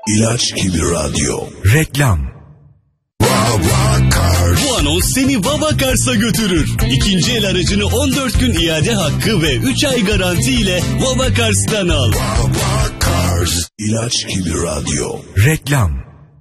İlaç gibi radyo. Reklam. Bu anons seni Vavakars'a götürür. İkinci el aracını 14 gün iade hakkı ve 3 ay garanti ile Vavakars'tan al. Vavakars. İlaç gibi radyo. Reklam.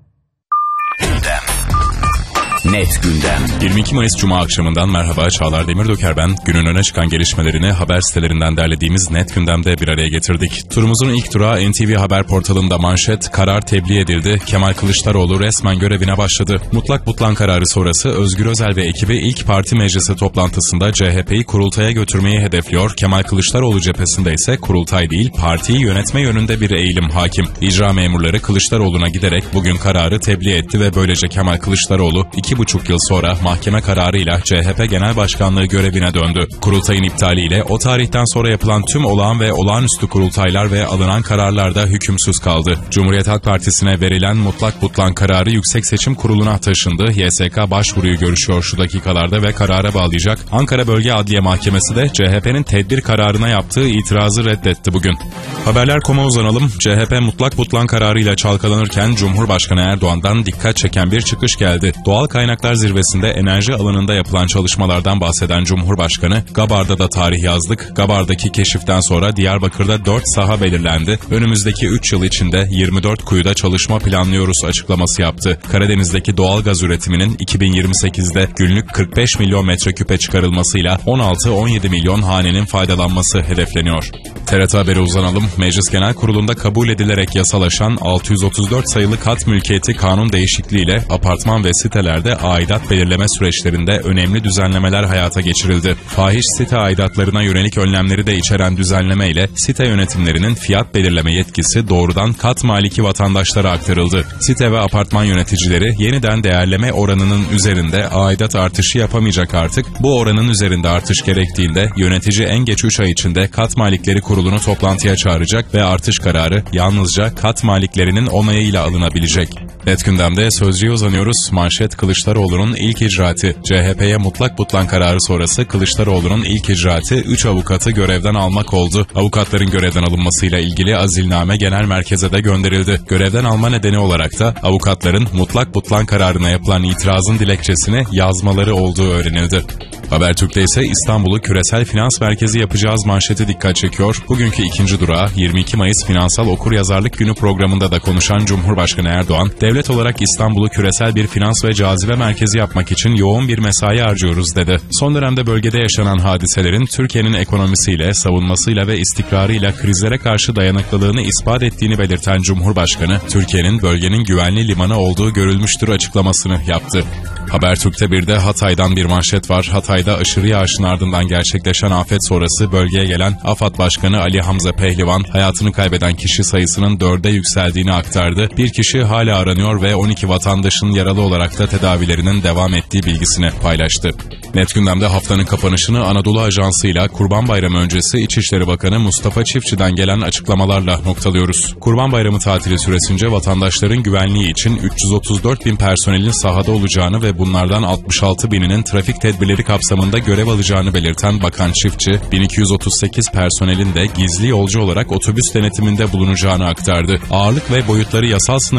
Net gündem. 22 Mayıs Cuma akşamından merhaba, Çağlar Demirdöker ben. Günün öne çıkan gelişmelerini haber sitelerinden derlediğimiz Net Gündem'de bir araya getirdik. Turumuzun ilk durağı NTV Haber portalında manşet, karar tebliğ edildi. Kemal Kılıçdaroğlu resmen görevine başladı. Mutlak butlan kararı sonrası Özgür Özel ve ekibi ilk parti meclisi toplantısında CHP'yi kurultaya götürmeyi hedefliyor. Kemal Kılıçdaroğlu cephesinde ise kurultay değil, partiyi yönetme yönünde bir eğilim hakim. İcra memurları Kılıçdaroğlu'na giderek bugün kararı tebliğ etti ve böylece Kemal Kılıçdaroğlu 2,5 yıl sonra mahkeme kararıyla CHP Genel Başkanlığı görevine döndü. Kurultayın iptaliyle o tarihten sonra yapılan tüm olağan ve olağanüstü kurultaylar ve alınan kararlar da hükümsüz kaldı. Cumhuriyet Halk Partisi'ne verilen mutlak butlan kararı Yüksek Seçim Kurulu'na taşındı. YSK başvuruyu görüşüyor şu dakikalarda ve karara bağlayacak. Ankara Bölge Adliye Mahkemesi de CHP'nin tedbir kararına yaptığı itirazı reddetti bugün. Haberler.com'a uzanalım. CHP mutlak butlan kararıyla çalkalanırken Cumhurbaşkanı Erdoğan'dan dikkat çeken bir çıkış geldi. Doğal Kaynaklar Zirvesi'nde enerji alanında yapılan çalışmalardan bahseden Cumhurbaşkanı, Gabar'da da tarih yazdık. Gabar'daki keşiften sonra Diyarbakır'da 4 saha belirlendi. Önümüzdeki 3 yıl içinde 24 kuyuda çalışma planlıyoruz açıklaması yaptı. Karadeniz'deki doğal gaz üretiminin 2028'de günlük 45 milyon metreküpe çıkarılmasıyla 16-17 milyon hanenin faydalanması hedefleniyor. TRT Haber'e uzanalım. Meclis Genel Kurulu'nda kabul edilerek yasalaşan 634 sayılı kat mülkiyeti kanun değişikliğiyle apartman ve sitelerde aidat belirleme süreçlerinde önemli düzenlemeler hayata geçirildi. Fahiş site aidatlarına yönelik önlemleri de içeren düzenleme ile site yönetimlerinin fiyat belirleme yetkisi doğrudan kat maliki vatandaşlara aktarıldı. Site ve apartman yöneticileri yeniden değerleme oranının üzerinde aidat artışı yapamayacak artık. Bu oranın üzerinde artış gerektiğinde yönetici en geç 3 ay içinde kat malikleri kurulunu toplantıya çağıracak ve artış kararı yalnızca kat maliklerinin onayıyla alınabilecek. Net gündemde Sözcü'ye uzanıyoruz. Manşet, Kılıçdaroğlu'nun ilk icraatı. CHP'ye mutlak butlan kararı sonrası Kılıçdaroğlu'nun ilk icraatı 3 avukatı görevden almak oldu. Avukatların görevden alınmasıyla ilgili azilname genel merkeze de gönderildi. Görevden alma nedeni olarak da avukatların mutlak butlan kararına yapılan itirazın dilekçesini yazmaları olduğu öğrenildi. Habertürk'te ise İstanbul'u küresel finans merkezi yapacağız manşeti dikkat çekiyor. Bugünkü ikinci durağı 22 Mayıs Finansal Okuryazarlık Günü programında da konuşan Cumhurbaşkanı Erdoğan, devlet olarak İstanbul'u küresel bir finans ve cazibe merkezi yapmak için yoğun bir mesai harcıyoruz dedi. Son dönemde bölgede yaşanan hadiselerin Türkiye'nin ekonomisiyle, savunmasıyla ve istikrarıyla krizlere karşı dayanıklılığını ispat ettiğini belirten Cumhurbaşkanı, Türkiye'nin bölgenin güvenli limanı olduğu görülmüştür açıklamasını yaptı. Habertürk'te bir de Hatay'dan bir manşet var. Hatay'da aşırı yağışın ardından gerçekleşen afet sonrası bölgeye gelen AFAD Başkanı Ali Hamza Pehlivan, hayatını kaybeden kişi sayısının 4'e yükseldiğini aktardı. Bir kişi hala aranıyor ve 12 vatandaşın yaralı olarak da tedavilerinin devam ettiği bilgisini paylaştı. Net gündemde haftanın kapanışını Anadolu Ajansı'yla Kurban Bayramı öncesi İçişleri Bakanı Mustafa Çiftçi'den gelen açıklamalarla noktalıyoruz. Kurban Bayramı tatili süresince vatandaşların güvenliği için 334 bin personelin sahada olacağını ve bunlardan 66 bininin trafik tedbirleri kapsamında görev alacağını belirten Bakan Çiftçi, 1238 personelin de gizli yolcu olarak otobüs denetiminde bulunacağını aktardı. Ağırlık ve boyutları yasal